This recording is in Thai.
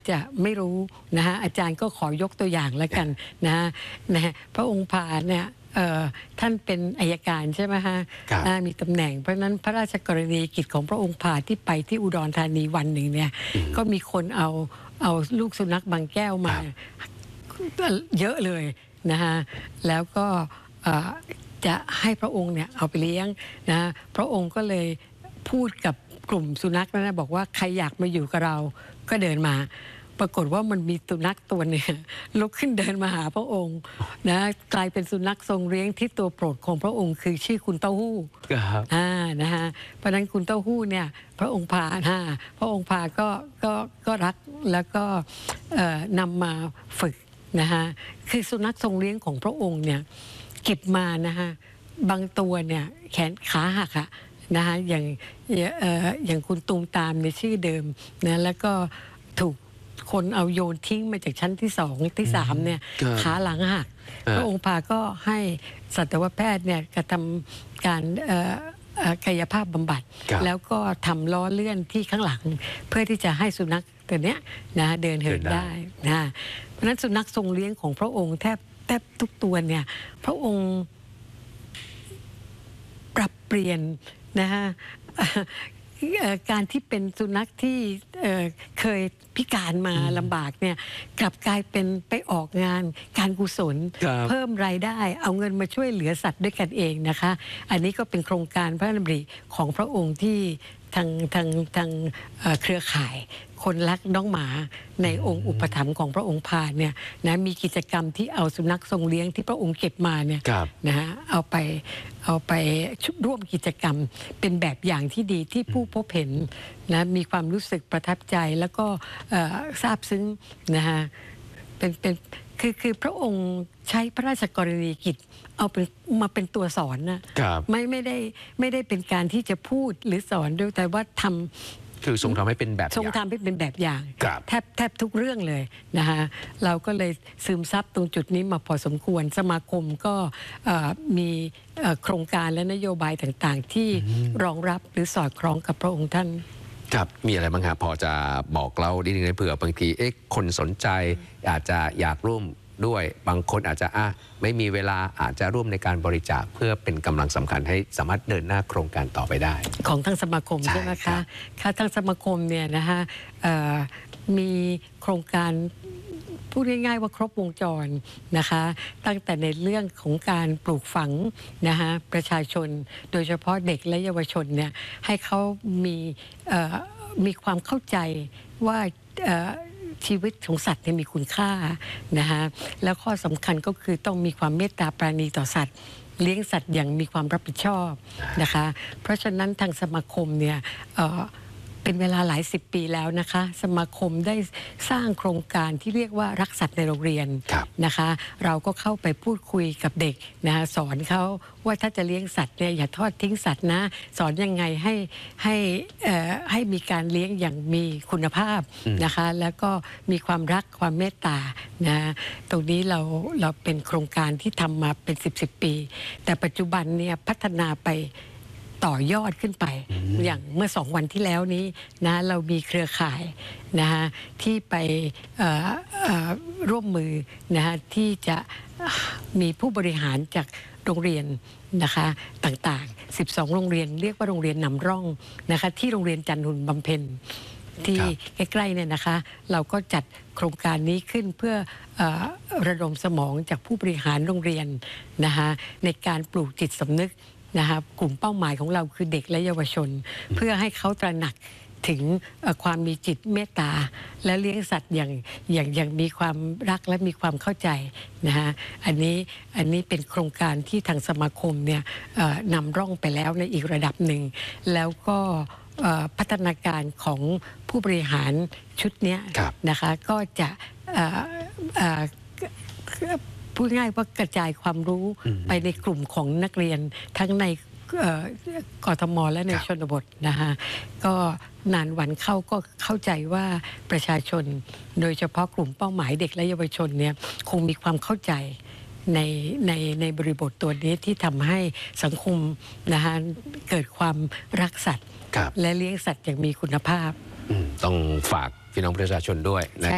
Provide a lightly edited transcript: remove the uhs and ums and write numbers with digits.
จะไม่รู้นะฮะอาจารย์ก็ขอยกตัวอย่างแล้วกันนะฮะพระองค์พาเนี่ยท่านเป็นอัยการใช่ไหมฮะมีตำแหน่งเพราะนั้นพระราชกรณียกิจของพระองค์พาที่ไปที่อุดรธานีวันหนึ่งเนี่ยก็มีคนเอาลูกสุนัขบางแก้วมาเยอะเลยนะฮะแล้วก็จะให้พระองค์เนี่ยเอาไปเลี้ยงนะพระองค์ก็เลยพูดกับกลุ่มสุนัขนั้นนะบอกว่าใครอยากมาอยู่กับเราก็เดินมาปรากฏว่ามันมีสุนัขตัวนึงลุกขึ้นเดินมาหาพระองค์นะกลายเป็นสุนัขทรงเลี้ยงที่ตัวโปรดของพระองค์คือชื่อคุณเต้าหู้นะฮะเพราะนั้นคุณเต้าหู้เนี่ยพระองค์พาพระองค์พาก็รักแล้วก็นำมาฝึกนะฮะคือสุนัขทรงเลี้ยงของพระองค์เนี่ยเก็บมานะฮะบางตัวเนี่ยแขนขาหักอะนะฮะอย่างคุณตูมตามในชื่อเดิมนะแล้วก็ถูกคนเอาโยนทิ้งมาจากชั้นที่2ที่3เนี่ยขาหลังหักพระองค์พาก็ให้สัตวแพทย์เนี่ยกระทำการกายภาพบำบัดแล้วก็ทำล้อเลื่อนที่ข้างหลังเพื่อที่จะให้สุนัขตัวเนี้ยนะเดินเหินได้นะเพราะฉะนั้นสุนัขทรงเลี้ยงของพระองค์แทบทุกตัวเนี่ยพระองค์ปรับเปลี่ยนนะฮะการที่เป็นสุนัขที่เคยพิการมาลำบากเนี่ยกลับกลายเป็นไปออกงานการกุศลเพิ่มรายได้เอาเงินมาช่วยเหลือสัตว์ด้วยกันเองนะคะอันนี้ก็เป็นโครงการพระราชดำริของพระองค์ที่ทางเครือข่ายคนรักน้องหมาในองค์อุปถัมภ์ของพระองค์พาเนี่ยนะมีกิจกรรมที่เอาสุนัขทรงเลี้ยงที่พระองค์เก็บมาเนี่ยนะฮะเอาไปร่วมกิจกรรมเป็นแบบอย่างที่ดีที่ผู้พบเห็นนะมีความรู้สึกประทับใจแล้วก็ซาบซึ้งนะฮะคือพระองค์ใช้พระราชกรณียกิจเอามาเป็นตัวสอนนะไม่ได้เป็นการที่จะพูดหรือสอนด้วยแต่ว่าทำคือทรงทำให้เป็นแบบอย่างทรงทำให้เป็นแบบอย่างแทบทุกเรื่องเลยนะคะเราก็เลยซึมซับตรงจุดนี้มาพอสมควรสมาคมก็มีโครงการและนโยบายต่างๆที่รองรับหรือสอดคล้องกับพระองค์ท่านครับมีอะไรบ้างครับพอจะบอกเล่านิดนึงเผื่อบางทีคนสนใจอาจจะอยากร่วมด้วยบางคนอาจจะไม่มีเวลาอาจจะร่วมในการบริจาคเพื่อเป็นกำลังสำคัญให้สามารถเดินหน้าโครงการต่อไปได้ของทางสมาคมใช่ไหมคะทางสมาคมเนี่ยนะคะมีโครงการพูดง่ายๆว่าครบวงจรนะคะตั้งแต่ในเรื่องของการปลูกฝังนะคะประชาชนโดยเฉพาะเด็กและเยาวชนเนี่ยให้เขามีความเข้าใจว่าชีวิตของสัตว์มีคุณค่านะคะแล้วข้อสำคัญก็คือต้องมีความเมตตาปราณีต่อสัตว์เลี้ยงสัตว์อย่างมีความรับผิดชอบนะคะเพราะฉะนั้นทางสมาคมเนี่ยเป็นเวลาหลาย10 ปีแล้วนะคะสมาคมได้สร้างโครงการที่เรียกว่ารักสัตว์ในโรงเรียนนะคะเราก็เข้าไปพูดคุยกับเด็กนะคะสอนเขาว่าถ้าจะเลี้ยงสัตว์เนี่ยอย่าทอดทิ้งสัตว์นะสอนยังไงให้มีการเลี้ยงอย่างมีคุณภาพนะคะแล้วก็มีความรักความเมตตานะตรงนี้เราเป็นโครงการที่ทำมาเป็น10 ปีแต่ปัจจุบันเนี่ยพัฒนาไปต่อยอดขึ้นไปอย่างเมื่อ2 วันที่แล้วนี้นะเรามีเครือข่ายนะฮะที่ไปร่วมมือนะฮะที่จะมีผู้บริหารจากโรงเรียนนะคะต่างๆ12 โรงเรียนเรียกว่าโรงเรียนนำร่องนะคะที่โรงเรียนจันทุนบำเพ็ญที่ใกล้ๆเนี่ยนะคะเราก็จัดโครงการนี้ขึ้นเพื่อระดมสมองจากผู้บริหารโรงเรียนนะคะในการปลูกจิตสำนึกนะครับกลุ่มเป้าหมายของเราคือเด็กและเยาวชนเพื่อให้เขาตระหนักถึงความมีจิตเมตตาและเลี้ยงสัตว์อย่างมีความรักและมีความเข้าใจนะฮะอันนี้เป็นโครงการที่ทางสมาคมเนี่ยนำร่องไปแล้วในอีกระดับหนึ่งแล้วก็พัฒนาการของผู้บริหารชุดนี้นะคะก็จะพูดง่ายว่ากระจายความรู้ไปในกลุ่มของนักเรียนทั้งในกทมและในชนบทนะคะก็นานวันเข้าก็เข้าใจว่าประชาชนโดยเฉพาะกลุ่มเป้าหมายเด็กและเยาวชนเนี่ยคงมีความเข้าใจในบริบทตัวนี้ที่ทำให้สังคมนะคะเกิดความรักสัตว์และเลี้ยงสัตว์อย่างมีคุณภาพต้องฝากพี่น้องประชาชนด้วยนะ